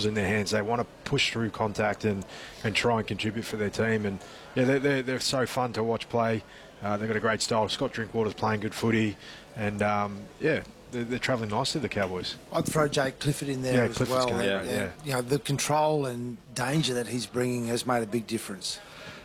in their hands. They want to push through contact and try and contribute for their team. And yeah, they're so fun to watch play. They've got a great style. Scott Drinkwater's playing good footy, and yeah, they're travelling nicely, the Cowboys. I'd throw Jake Clifford in there as well. You know, the control and danger that he's bringing has made a big difference.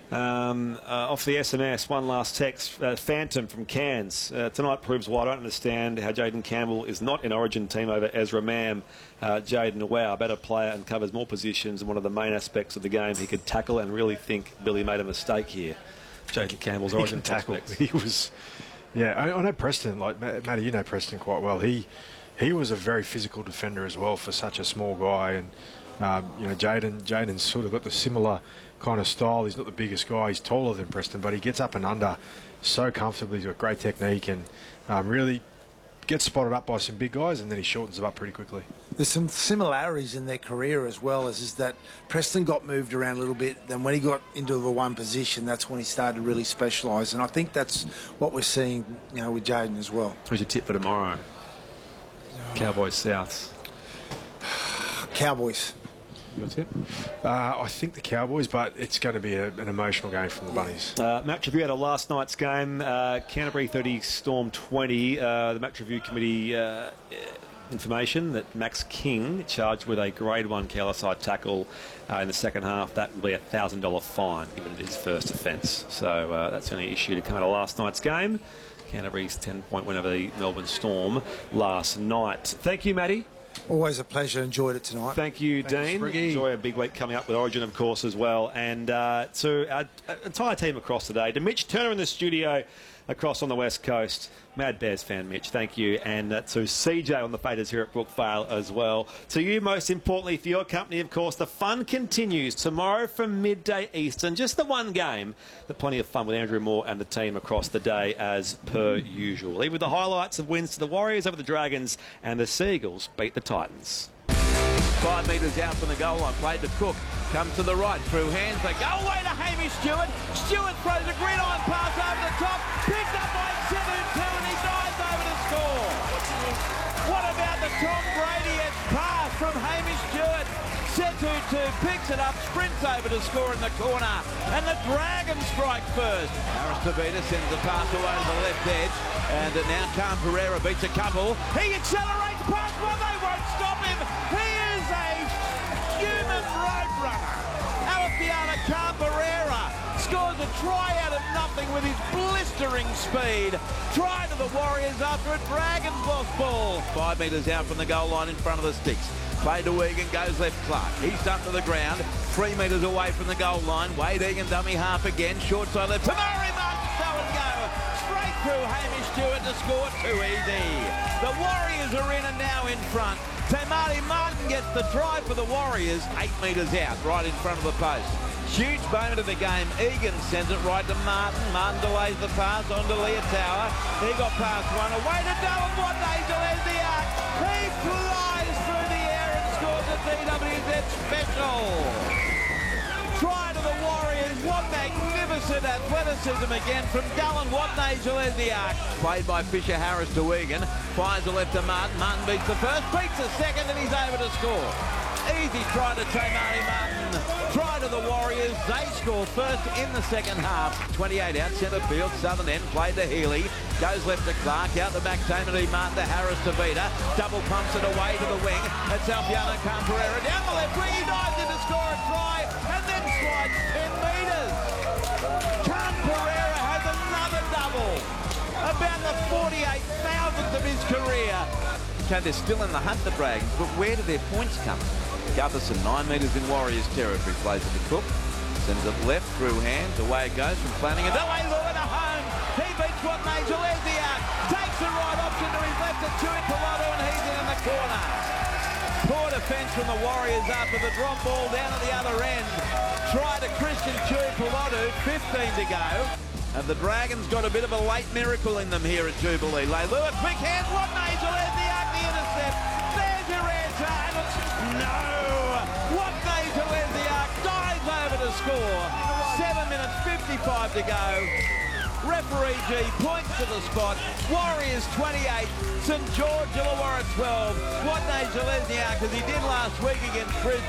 Off the SMS, one last text. Phantom from Cairns. Tonight proves why I don't understand how Jayden Campbell is not in Origin team over Ezra Mam. Jayden, wow, a better player and covers more positions, and one of the main aspects of the game. He could tackle and really think Billy made a mistake here. Jayden Campbell's Origin tackle. He was, yeah, I know Preston, like Matty, you know Preston quite well. He was a very physical defender as well for such a small guy, and you know, Jayden's sort of got the similar kind of style. He's not the biggest guy. He's taller than Preston, but he gets up and under so comfortably. He's got great technique and really gets spotted up by some big guys, and then he shortens them up pretty quickly. There's some similarities in their career as well, is that Preston got moved around a little bit. Then when he got into the one position, that's when he started to really specialise. And I think that's what we're seeing, you know, with Jayden as well. Who's your tip for tomorrow? Cowboys Souths. Cowboys. Your tip? I think the Cowboys, but it's going to be an emotional game from the Bunnies. Match review out of last night's game. Canterbury 30, Storm 20. The match review committee information that Max King charged with a grade 1 careless side tackle in the second half. That will be a $1,000 fine given it his first offence. So that's the only issue to come out of last night's game. Canterbury's 10-point win over the Melbourne Storm last night. Thank you, Matty. Always a pleasure. Enjoyed it tonight. Thank you, Dean. Enjoy a big week coming up with Origin, of course, as well. And to our entire team across today, to Mitch Turner in the studio across on the West Coast, Mad Bears fan Mitch, thank you. And to CJ on the faders here at Brookvale as well. To you, most importantly, for your company, of course, the fun continues tomorrow from midday Eastern. Just the one game, but plenty of fun with Andrew Moore and the team across the day as per usual. Leave with the highlights of wins to the Warriors over the Dragons, and the Seagulls beat the Titans. 5 metres out from the goal line, played to Cook, comes to the right, through hands, they go away to Hamish Stewart. Stewart throws a gridiron pass over the top, picked up by Setu, and he dives over to score. What about the Tom Brady-esque pass from Hamish Stewart? Setu picks it up, sprints over to score in the corner, and the Dragons strike first. Harris Tavita sends the pass away to the left edge, and now Khan Pereira beats a couple. He accelerates past one, they won't stop him. He is a human roadrunner. Alafiana Khan Pereira scores a try out of nothing with his blistering speed. Try to the Warriors after a Dragons lost ball. 5 metres out from the goal line in front of the sticks. Play to Egan, goes left Clark. He's dumped to the ground, 3 metres away from the goal line. Wade Egan dummy half again, short side left. Tamari Martin, so and go. Straight through Hamish Stewart to score, too easy. The Warriors are in and now in front. Tamari Martin gets the try for the Warriors, 8 metres out, right in front of the post. Huge moment of the game. Egan sends it right to Martin. Martin delays the pass on to Leotower. He got past one. Away to Dylan Watney. There's the arc. He flies through the air and scores a DWZ special. Try to the Warriors. What magnificent athleticism again from Dylan Watney. Gillesiak. Played by Fisher Harris to Egan. Fires the left to Martin. Martin beats the first, beats the second, and he's able to score. Easy try to Tamari Martin. Try to the Warriors. They score first in the second half. 28 out, centre field, southern end. Played to Healy. Goes left to Clark. Out the back, Tamari Martin to Harris to Vita. Double pumps it away to the wing. It's Alfiano Khan Pereira down the left wing. He dives in to score a try and then slides 10 metres. Khan Pereira has another double. About the 48,000th of his career. Okay, they're still in the hunt, the Dragons, but where do their points come? Gutherson, 9 metres in Warriors territory, plays it to Cook. Sends it left through hands. Away it goes from Flanagan. Away Lewin to home. He beats Watney. Gillesiak takes the right option to his left to Tui Piloto, and he's in the corner. Poor defence from the Warriors after the drop ball down at the other end. Try to Christian Tui Piloto, 15 to go. And the Dragons got a bit of a late miracle in them here at Jubilee. Leilua, quick hand, Watney, Gillesiak, the intercept. There's your answer, and it's no. Watney, Gillesiak dives over to score. 7 minutes 55 to go. Referee G points to the spot. Warriors 28, St George Illawarra 12. Watney, Gillesiak, as he did last week against Brisbane.